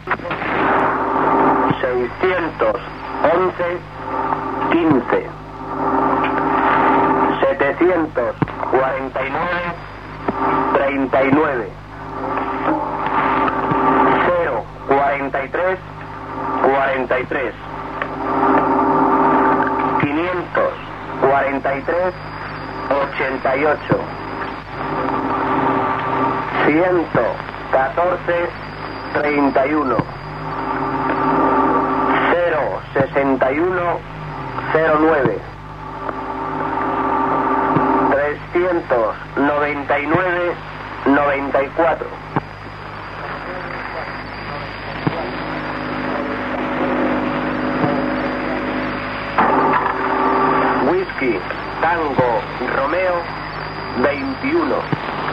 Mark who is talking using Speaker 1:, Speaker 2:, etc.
Speaker 1: 611, 15. 749, 39. 043, 43. 543, 88. 114, 31. 061, 09. 399, 94. Whisky, Tango, Romeo, 21.